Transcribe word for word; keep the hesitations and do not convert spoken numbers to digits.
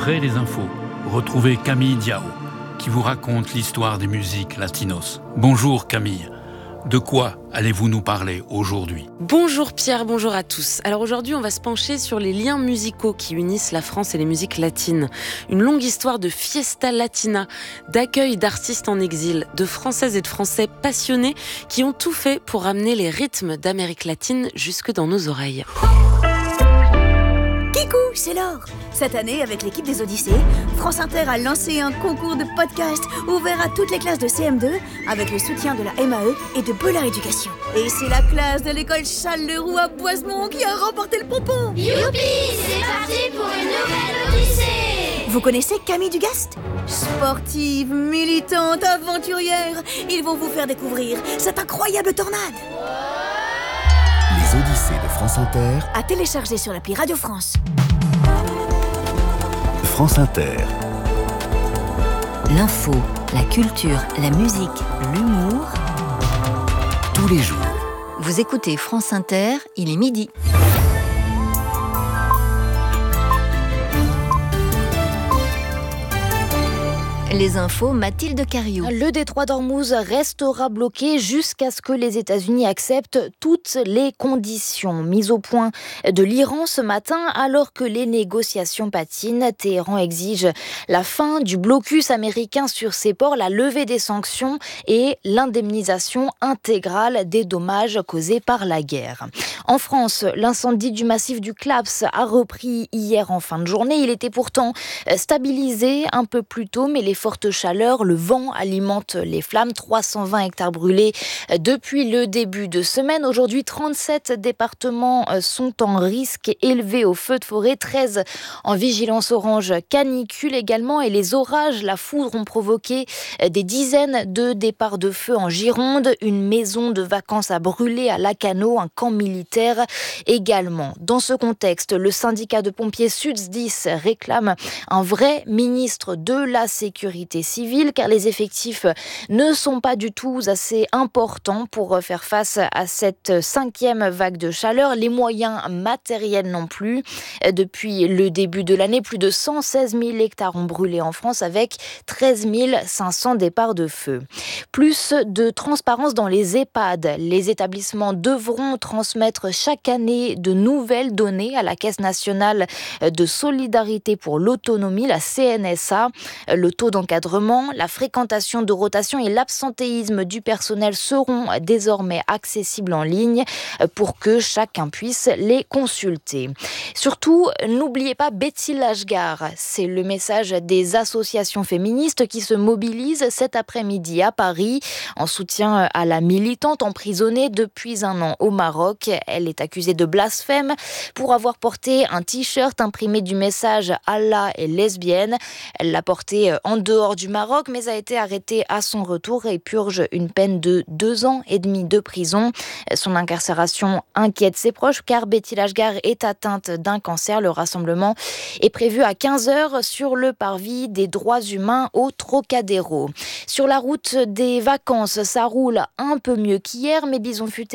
Après les infos, retrouvez Camille Diao qui vous raconte l'histoire des musiques latinos. Bonjour Camille, de quoi allez-vous nous parler aujourd'hui ? Bonjour Pierre, bonjour à tous. Alors aujourd'hui, on va se pencher sur les liens musicaux qui unissent la France et les musiques latines. Une longue histoire de fiesta latina, d'accueil d'artistes en exil, de Françaises et de Français passionnés qui ont tout fait pour ramener les rythmes d'Amérique latine jusque dans nos oreilles. Kikou, c'est Laure. Cette année, avec l'équipe des Odyssées, France Inter a lancé un concours de podcast ouvert à toutes les classes de C M deux avec le soutien de la M A E et de Bellard Éducation. Et c'est la classe de l'école Charles-Leroux à Boisemont qui a remporté le pompon. Youpi, c'est parti pour une nouvelle Odyssée. Vous connaissez Camille Dugast ? Sportive, militante, aventurière, ils vont vous faire découvrir cette incroyable tornade. Les Odyssées de France Inter, À télécharger sur l'appli Radio France. France Inter. L'info, la culture, la musique, l'humour. Tous les jours. Vous écoutez France Inter, il est midi. Les infos, Mathilde Cariou. Le détroit d'Ormuz restera bloqué jusqu'à ce que les États-Unis acceptent toutes les conditions. Mise au point de l'Iran ce matin, alors que les négociations patinent, Téhéran exige la fin du blocus américain sur ses ports, la levée des sanctions et l'indemnisation intégrale des dommages causés par la guerre. En France, l'incendie du massif du Claps a repris hier en fin de journée. Il était pourtant stabilisé un peu plus tôt, mais les fortes chaleurs, le vent alimente les flammes. trois cent vingt hectares brûlés depuis le début de semaine. Aujourd'hui, trente-sept départements sont en risque élevé au feu de forêt, treize en vigilance orange canicule également. Et les orages, la foudre ont provoqué des dizaines de départs de feu en Gironde. Une maison de vacances a brûlé à Lacanau, un camp militaire également. Dans ce contexte, le syndicat de pompiers SUTSDIS réclame un vrai ministre de la Sécurité civile, car les effectifs ne sont pas du tout assez importants pour faire face à cette cinquième vague de chaleur. Les moyens matériels non plus. Depuis le début de l'année, plus de cent seize mille hectares ont brûlé en France avec treize mille cinq cents départs de feu. Plus de transparence dans les EHPAD. Les établissements devront transmettre chaque année de nouvelles données à la Caisse nationale de solidarité pour l'autonomie, la C N S A. Le taux d'encadrement, la fréquentation de rotation et l'absentéisme du personnel seront désormais accessibles en ligne pour que chacun puisse les consulter. Surtout, n'oubliez pas Betty Lashgar. C'est le message des associations féministes qui se mobilisent cet après-midi à Paris en soutien à la militante emprisonnée depuis un an au Maroc. Elle est accusée de blasphème pour avoir porté un t-shirt imprimé du message « Allah est lesbienne ». Elle l'a porté en dehors du Maroc, mais a été arrêtée à son retour et purge une peine de deux ans et demi de prison. Son incarcération inquiète ses proches car Betty Lashgar est atteinte d'un cancer. Le rassemblement est prévu à quinze heures sur le parvis des droits humains au Trocadéro. Sur la route des vacances, ça roule un peu mieux qu'hier, mais Bison Futé